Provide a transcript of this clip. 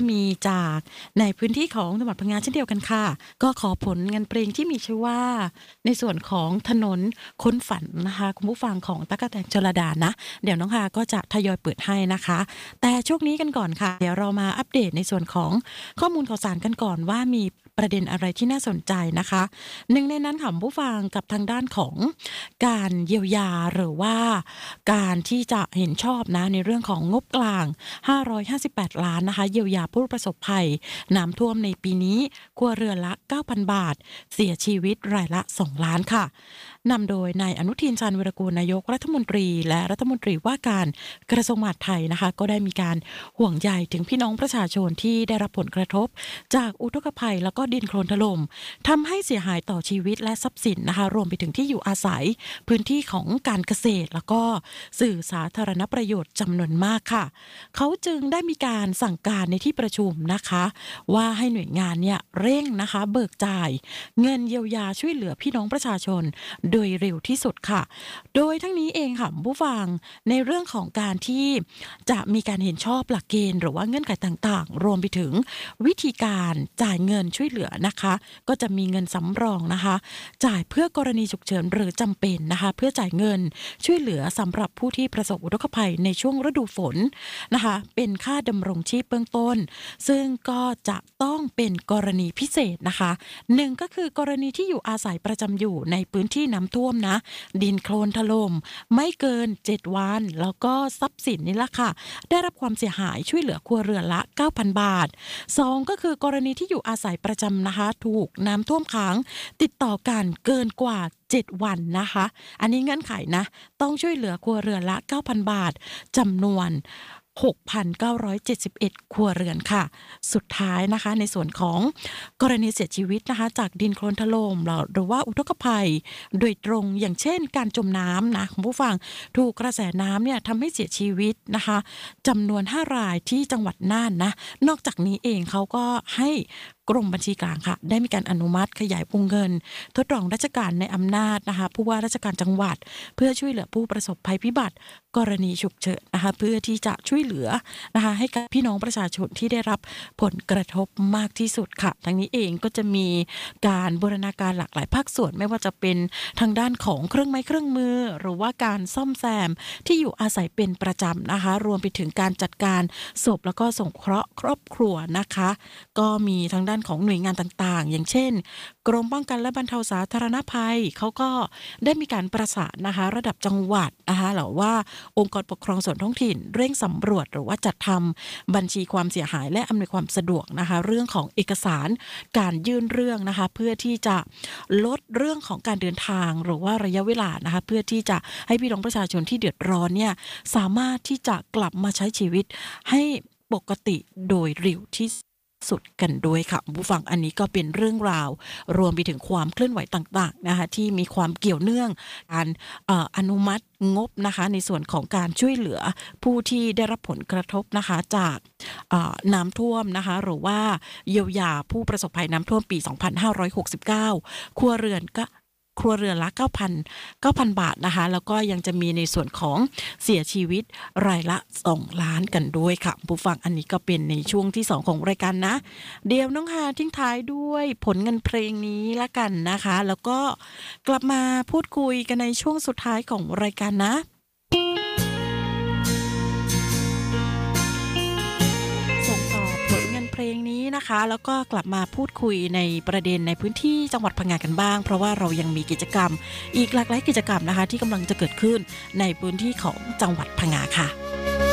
มีจากในพื้นที่ของจังหวัดพังงาเช่นเดียวกันค่ะก็ขอผลงานเพลงที่มีชื่อว่าในส่วนของถนนค้นฝันนะคะคุณผู้ฟังของตั๊กแตนชลดานะเดี๋ยวน้องฮาก็จะทยอยเปิดให้นะคะแต่ช่วงนี้กันก่อนค่ะเดี๋ยวเรามาอัปเดตในส่วนของข้อมูลข่าวสารกันก่อนว่ามีประเด็นอะไรที่น่าสนใจนะคะหนึ่งในนั้นค่ะผู้ฟังกับทางด้านของการเยียวยาหรือว่าการที่จะเห็นชอบนะในเรื่องของงบกลาง558 ล้านนะคะเยียวยาผู้ประสบภัยน้ำท่วมในปีนี้ครัวเรือนละ 9,000 บาทเสียชีวิตรายละ 2 ล้านค่ะนำโดยนายอนุทินชาญวีรกูลนายกรัฐมนตรีและรัฐมนตรีว่าการกระทรวงมหาดไทยนะคะก็ได้มีการห่วงใยถึงพี่น้องประชาชนที่ได้รับผลกระทบจากอุทกภัยแล้วก็ดินโคลนถล่มทำให้เสียหายต่อชีวิตและทรัพย์สินนะคะรวมไปถึงที่อยู่อาศัยพื้นที่ของการเกษตรแล้วก็สื่อสาธารณประโยชน์จำนวนมากค่ะเขาจึงได้มีการสั่งการในที่ประชุมนะคะว่าให้หน่วยงานเนี่ยเร่งนะคะเบิกจ่ายเงินเยียวยาช่วยเหลือพี่น้องประชาชนโดยเร็วที่สุดค่ะโดยทั้งนี้เองค่ะผู้ฟังในเรื่องของการที่จะมีการเห็นชอบหลักเกณฑ์หรือว่าเงื่อนไขต่างๆรวมไปถึงวิธีการจ่ายเงินช่วยเหลือนะคะก็จะมีเงินสำรองนะคะจ่ายเพื่อกรณีฉุกเฉินหรือจำเป็นนะคะเพื่อจ่ายเงินช่วยเหลือสำหรับผู้ที่ประสบอุทกภัยในช่วงฤดูฝนนะคะเป็นค่าดำรงชีพเบื้องต้นซึ่งก็จะต้องเป็นกรณีพิเศษนะคะหนึ่งก็คือกรณีที่อยู่อาศัยประจำอยู่ในพื้นที่น้ำท่วมนะดินโคลนถล่มไม่เกิน7 วันแล้วก็ทรัพย์สินนี่ละค่ะได้รับความเสียหายช่วยเหลือครัวเรือนละ 9,000 บาท2ก็คือกรณีที่อยู่อาศัยประจำนะคะถูกน้ำท่วมขังติดต่อกันเกินกว่า7 วันนะคะอันนี้เงื่อนไขนะต้องช่วยเหลือครัวเรือนละ 9,000 บาทจำนวน6,971 ครัวเรือนค่ะสุดท้ายนะคะในส่วนของกรณีเสียชีวิตนะคะจากดินโคลนถล่มหรือว่าอุทกภัยโดยตรงอย่างเช่นการจมน้ำนะคุณผู้ฟังถูกกระแสน้ำเนี่ยทำให้เสียชีวิตนะคะจำนวน5 รายที่จังหวัดน่านนะนอกจากนี้เองเขาก็ให้กรมบัญชีกลางค่ะได้มีการอนุมัติขยายวงเงินทดลองราชการในอำนาจนะคะผู้ว่าราชการจังหวัดเพื่อช่วยเหลือผู้ประสบภัยพิบัติกรณีฉุกเฉินนะคะเพื่อที่จะช่วยเหลือนะคะให้กับพี่น้องประชาชนที่ได้รับผลกระทบมากที่สุดค่ะทั้งนี้เองก็จะมีการบูรณาการหลากหลายภาคส่วนไม่ว่าจะเป็นทางด้านของเครื่องไม้เครื่องมือหรือว่าการซ่อมแซมที่อยู่อาศัยเป็นประจำนะคะรวมไปถึงการจัดการศพแล้วก็สงเคราะห์ครอบครัวนะคะก็มีทางด้านของหน่วยงานต่างๆอย่างเช่นกรมป้องกันและบรรเทาสาธารณภัยเขาก็ได้มีการประสานนะคะระดับจังหวัดนะคะหรือว่าองค์กรปกครองส่วนท้องถิ่นเร่งสำรวจหรือว่าจัดทำบัญชีความเสียหายและอำนวยความสะดวกนะคะเรื่องของเอกสารการยื่นเรื่องนะคะเพื่อที่จะลดเรื่องของการเดินทางหรือว่าระยะเวลานะคะเพื่อที่จะให้พี่น้องประชาชนที่เดือดร้อนเนี่ยสามารถที่จะกลับมาใช้ชีวิตให้ปกติโดยเร็วที่สุดกันด้วยค่ะผู้ฟังอันนี้ก็เป็นเรื่องราวรวมไปถึงความเคลื่อนไหวต่างๆนะคะที่มีความเกี่ยวเนื่องการอนุมัติงบนะคะในส่วนของการช่วยเหลือผู้ที่ได้รับผลกระทบนะคะจากน้ำท่วมนะคะหรือว่าเยียวยาผู้ประสบภัยน้ำท่วมปี2569ครัวเรือนละ 9,000 บาทนะคะแล้วก็ยังจะมีในส่วนของเสียชีวิตรายละ 2 ล้านกันด้วยค่ะผู้ฟังอันนี้ก็เป็นในช่วงที่2ของรายการนะเดี๋ยวน้องฮาทิ้งท้ายด้วยผลงานเพลงนี้ละกันนะคะแล้วก็กลับมาพูดคุยกันในช่วงสุดท้ายของรายการนะเพลงนี้นะคะแล้วก็กลับมาพูดคุยในประเด็นในพื้นที่จังหวัดพังงากันบ้างเพราะว่าเรายังมีกิจกรรมอีกหลากหลายกิจกรรมนะคะที่กำลังจะเกิดขึ้นในพื้นที่ของจังหวัดพังงาค่ะ